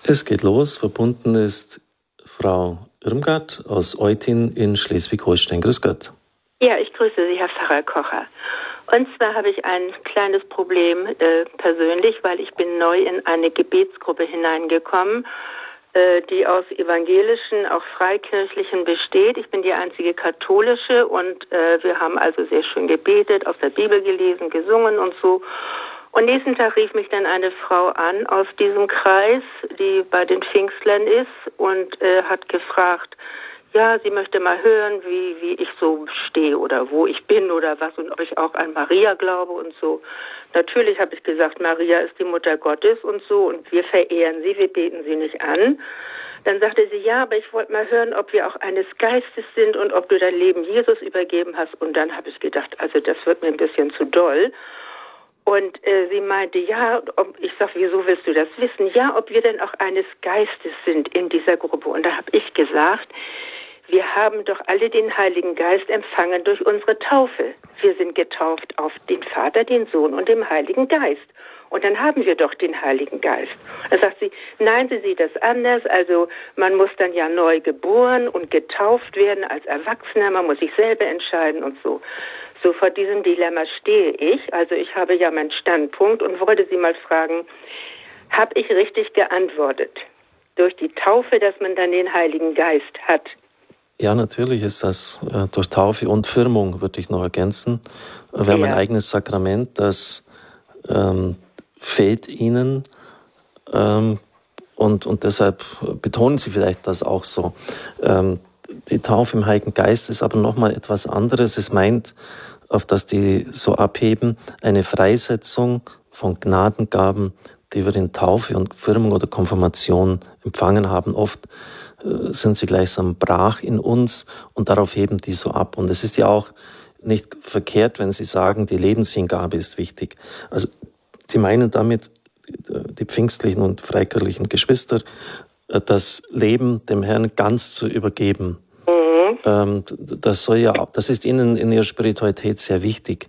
Es geht los. Verbunden ist Frau Irmgard aus Eutin in Schleswig-Holstein. Grüß Gott. Ja, ich grüße Sie, Herr Pfarrer Kocher. Und zwar habe ich ein kleines Problem persönlich, weil ich bin neu in eine Gebetsgruppe hineingekommen, die aus evangelischen, auch freikirchlichen besteht. Ich bin die einzige katholische und wir haben also sehr schön gebetet, aus der Bibel gelesen, gesungen und so. Und nächsten Tag rief mich dann eine Frau an aus diesem Kreis, die bei den Pfingstlern ist und hat gefragt, ja, sie möchte mal hören, wie ich so stehe oder wo ich bin oder was und ob ich auch an Maria glaube und so. Natürlich habe ich gesagt, Maria ist die Mutter Gottes und so und wir verehren sie, wir beten sie nicht an. Dann sagte sie, ja, aber ich wollte mal hören, ob wir auch eines Geistes sind und ob du dein Leben Jesus übergeben hast. Und dann habe ich gedacht, also das wird mir ein bisschen zu doll. Und sie meinte, ja, ich sag, wieso willst du das wissen? Ja, ob wir denn auch eines Geistes sind in dieser Gruppe. Und da habe ich gesagt, wir haben doch alle den Heiligen Geist empfangen durch unsere Taufe. Wir sind getauft auf den Vater, den Sohn und den Heiligen Geist. Und dann haben wir doch den Heiligen Geist. Da sagt sie, nein, sie sieht das anders. Also man muss dann ja neu geboren und getauft werden als Erwachsener. Man muss sich selber entscheiden und so. So vor diesem Dilemma stehe ich. Also ich habe ja meinen Standpunkt und wollte Sie mal fragen, habe ich richtig geantwortet? Durch die Taufe, dass man dann den Heiligen Geist hat? Ja, natürlich ist das durch Taufe und Firmung, würde ich noch ergänzen. Wir haben ein eigenes Sakrament, das fehlt Ihnen und deshalb betonen Sie vielleicht das auch so. Die Taufe im Heiligen Geist ist aber nochmal etwas anderes. Es meint, auf das die so abheben, eine Freisetzung von Gnadengaben, die wir in Taufe und Firmung oder Konfirmation empfangen haben. Oft sind sie gleichsam brach in uns und darauf heben die so ab. Und es ist ja auch nicht verkehrt, wenn Sie sagen, die Lebenshingabe ist wichtig. Also Sie meinen damit die pfingstlichen und freikirchlichen Geschwister, das Leben dem Herrn ganz zu übergeben. Das ist Ihnen in Ihrer Spiritualität sehr wichtig.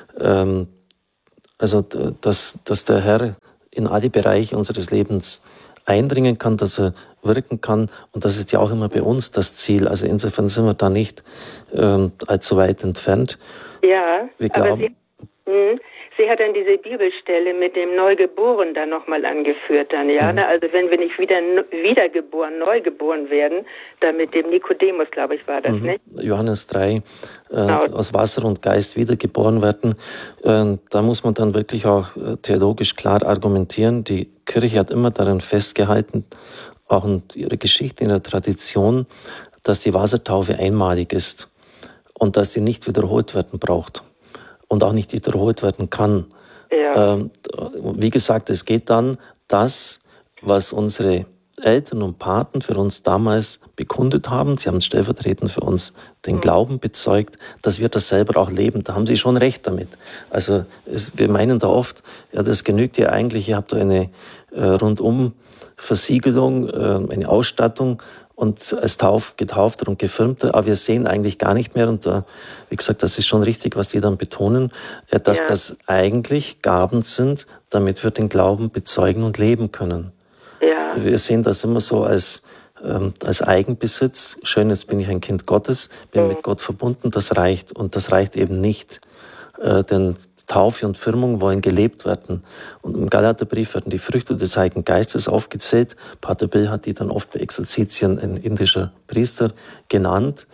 Also, dass der Herr in alle Bereiche unseres Lebens eindringen kann, dass er wirken kann. Und das ist ja auch immer bei uns das Ziel. Also insofern sind wir da nicht allzu weit entfernt. Ja, wir glauben, Sie hat dann diese Bibelstelle mit dem Neugeborenen dann nochmal angeführt dann, ja. Also wenn wir nicht wiedergeboren, neugeboren werden, dann mit dem Nikodemus, glaube ich, war das, nicht? Johannes 3, aus Wasser und Geist wiedergeboren werden. Da muss man dann wirklich auch theologisch klar argumentieren. Die Kirche hat immer daran festgehalten, auch in ihrer Geschichte, in der Tradition, dass die Wassertaufe einmalig ist und dass sie nicht wiederholt werden braucht. Und auch nicht wiederholt werden kann. Ja. Wie gesagt, es geht dann das, was unsere Eltern und Paten für uns damals bekundet haben. Sie haben stellvertretend für uns den Glauben bezeugt, dass wir das selber auch leben. Da haben Sie schon recht damit. Also wir meinen da oft, ja, das genügt ja eigentlich, ihr habt da eine rundum Versiegelung, eine Ausstattung, und als Getaufter und Gefirmter, aber wir sehen eigentlich gar nicht mehr, und wie gesagt, das ist schon richtig, was die dann betonen, dass das eigentlich Gaben sind, damit wir den Glauben bezeugen und leben können. Ja. Wir sehen das immer so als Eigenbesitz. Schön, jetzt bin ich ein Kind Gottes, bin mit Gott verbunden, das reicht. Und das reicht eben nicht, denn Taufe und Firmung wollen gelebt werden. Und im Galaterbrief werden die Früchte des Heiligen Geistes aufgezählt. Pater Bill hat die dann oft bei Exerzitien, ein indischer Priester, genannt.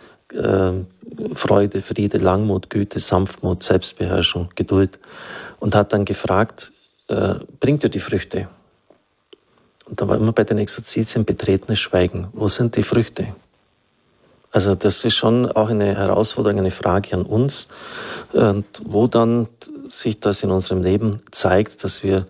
Freude, Friede, Langmut, Güte, Sanftmut, Selbstbeherrschung, Geduld. Und hat dann gefragt, bringt ihr die Früchte? Und da war immer bei den Exerzitien betretenes Schweigen. Wo sind die Früchte? Also das ist schon auch eine Herausforderung, eine Frage an uns, wo dann sich das in unserem Leben zeigt, dass wir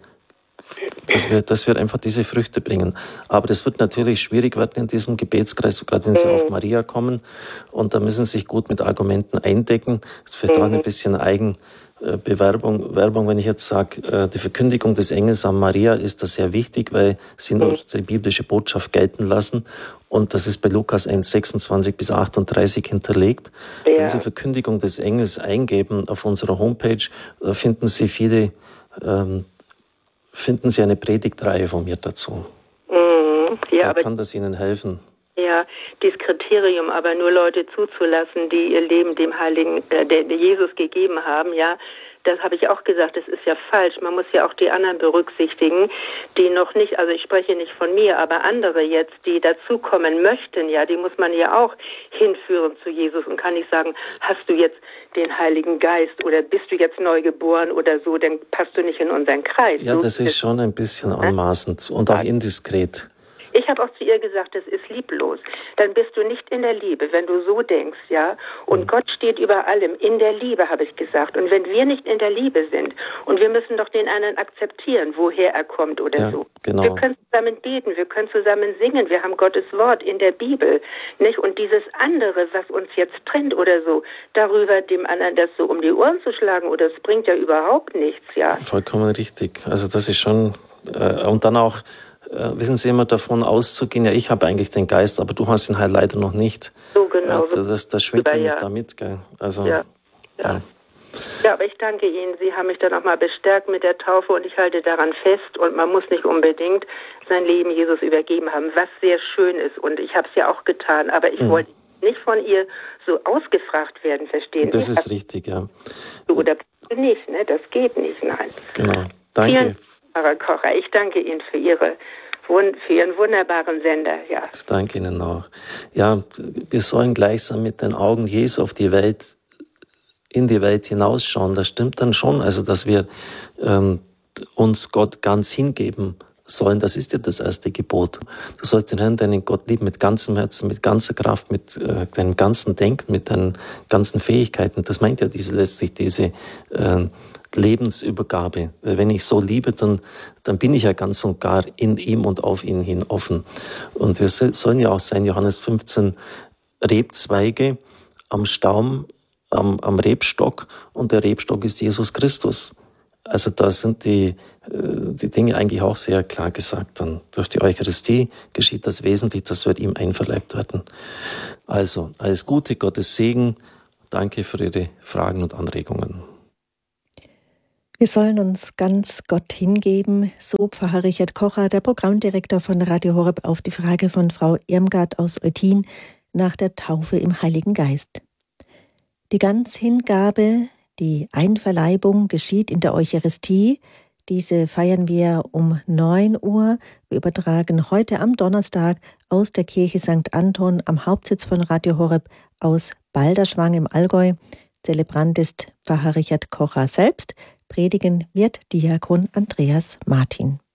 einfach diese Früchte bringen. Aber das wird natürlich schwierig werden in diesem Gebetskreis, gerade wenn Sie auf Maria kommen. Und da müssen Sie sich gut mit Argumenten eindecken. Das ist vielleicht auch ein bisschen Werbung, wenn ich jetzt sage, die Verkündigung des Engels an Maria ist das sehr wichtig, weil sie nur die biblische Botschaft gelten lassen. Und das ist bei Lukas 1, 26 bis 38 hinterlegt. Ja. Wenn Sie Verkündigung des Engels eingeben auf unserer Homepage, finden Sie eine Predigtreihe von mir dazu. Ja, kann das Ihnen helfen? Ja, dieses Kriterium, aber nur Leute zuzulassen, die ihr Leben dem Heiligen, der Jesus gegeben haben, ja, das habe ich auch gesagt, das ist ja falsch. Man muss ja auch die anderen berücksichtigen, die noch nicht, also ich spreche nicht von mir, aber andere jetzt, die dazukommen möchten, ja, die muss man ja auch hinführen zu Jesus und kann nicht sagen, hast du jetzt den Heiligen Geist oder bist du jetzt neu geboren oder so, dann passt du nicht in unseren Kreis. Ja, das ist schon ein bisschen anmaßend und auch indiskret. Ich habe auch zu ihr gesagt, das ist lieblos. Dann bist du nicht in der Liebe, wenn du so denkst, ja. Und Gott steht über allem. In der Liebe, habe ich gesagt. Und wenn wir nicht in der Liebe sind, und wir müssen doch den anderen akzeptieren, woher er kommt oder so. Genau. Wir können zusammen beten, wir können zusammen singen, wir haben Gottes Wort in der Bibel, nicht? Und dieses andere, was uns jetzt trennt oder so, darüber dem anderen das so um die Ohren zu schlagen, oder das bringt ja überhaupt nichts, ja. Vollkommen richtig. Also das ist schon, und dann auch, wissen Sie, immer davon auszugehen, ja, ich habe eigentlich den Geist, aber du hast ihn halt leider noch nicht. So genau. Das schwingt nämlich damit, gell? Also, ja, aber ich danke Ihnen. Sie haben mich dann nochmal bestärkt mit der Taufe und ich halte daran fest. Und man muss nicht unbedingt sein Leben Jesus übergeben haben, was sehr schön ist. Und ich habe es ja auch getan, aber ich wollte nicht von ihr so ausgefragt werden, verstehen Sie? Das ist richtig, ja. Oder nicht, ne? Das geht nicht, nein. Genau, danke. Pfarrer Kocher, ich danke Ihnen für Ihren wunderbaren Sender. Ja. Ich danke Ihnen auch. Ja, wir sollen gleichsam mit den Augen Jesu auf die Welt, in die Welt hinausschauen. Das stimmt dann schon, also dass wir uns Gott ganz hingeben sollen. Das ist ja das erste Gebot. Du sollst den Herrn, deinen Gott lieben, mit ganzem Herzen, mit ganzer Kraft, mit deinem ganzen Denken, mit deinen ganzen Fähigkeiten. Das meint ja letztlich diese Lebensübergabe. Wenn ich so liebe, dann bin ich ja ganz und gar in ihm und auf ihn hin offen. Und wir sollen ja auch sein, Johannes 15, Rebzweige am Staum, am Rebstock, und der Rebstock ist Jesus Christus. Also da sind die Dinge eigentlich auch sehr klar gesagt dann. Durch die Eucharistie geschieht das wesentlich, das wird ihm einverleibt werden. Also, alles Gute, Gottes Segen. Danke für Ihre Fragen und Anregungen. Wir sollen uns ganz Gott hingeben, so Pfarrer Richard Kocher, der Programmdirektor von Radio Horeb, auf die Frage von Frau Irmgard aus Eutin nach der Taufe im Heiligen Geist. Die Ganzhingabe, die Einverleibung geschieht in der Eucharistie. Diese feiern wir um 9 Uhr. Wir übertragen heute am Donnerstag aus der Kirche St. Anton am Hauptsitz von Radio Horeb aus Balderschwang im Allgäu. Zelebrant ist Pfarrer Richard Kocher selbst. Predigen wird Diakon Andreas Martin.